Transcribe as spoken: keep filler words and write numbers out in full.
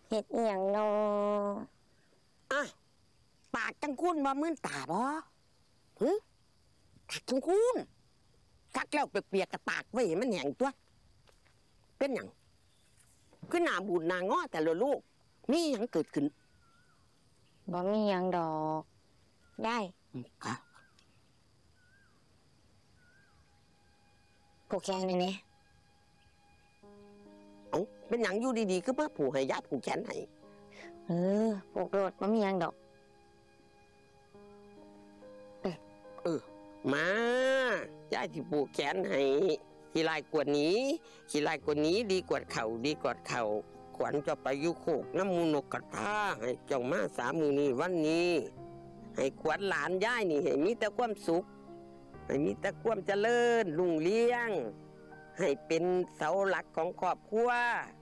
เฮ็ดอีหยังนออ่ะปากจังคุ้นบ่มื่นตาบ่หึปากจังคุ้นซักแล้วเปียกๆกระตากไว้ให้มันแห้งตัวเป็นหยังคือหน้าบูดหน้างอแต่ละลูกมีหยังเกิดขึ้นบ่มีหยังดอกได้ค่ะผูกแขนเลยเนี่ยเอ้าเป็นหยังอยู่ดีๆคือมาผูกให้ยาผูกแขนให้เออผูกโลดบ่มีหยังดอกเออมาย่าที่ผูกแขนให้ขี้ลายกว่านี้ขี้ลายกว่านี้ดีกว่าเข่าดีกว่าเข่าขวัญจะไปยุโคกน้ำมูนกกระทาให้เจ้ามาสามมือนี้วันนี้ให้ขวัญหลานย่ายนี่ให้มีแต่ความสุขให้มีแต่ความเจริญรุ่งเรืองให้เป็นเสาหลักของครอบครัว